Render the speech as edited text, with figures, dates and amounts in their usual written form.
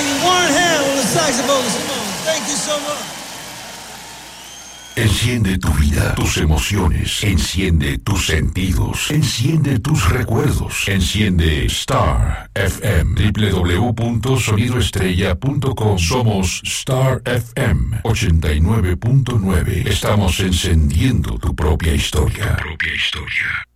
Warren Ham on the saxophone. Thank you so much. Enciende tu vida, tus emociones, enciende tus sentidos, enciende tus recuerdos, enciende Star FM, www.sonidoestrella.com. Somos Star FM 89.9. Estamos encendiendo tu propia historia.